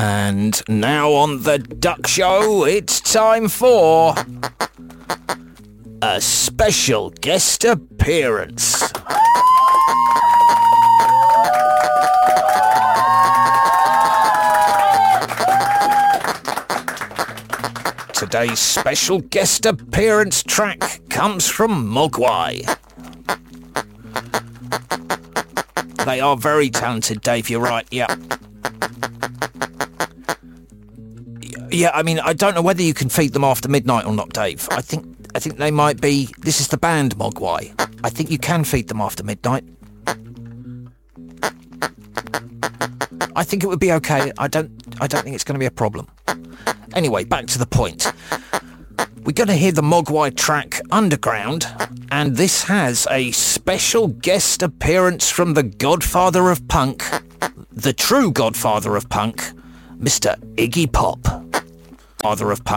And now on the Duck Show, it's time for a special guest appearance. Today's special guest appearance track comes from Mogwai. They are very talented, Dave, you're right, yeah. Yeah, I mean, I don't know whether you can feed them after midnight or not, Dave. I think they might be... This is the band, Mogwai. I think you can feed them after midnight. I think it would be okay. I don't think it's going to be a problem. Anyway, back to the point. We're going to hear the Mogwai track Underground, and this has a special guest appearance from the godfather of punk, the true godfather of punk, Mr. Iggy Pop. Father of punk.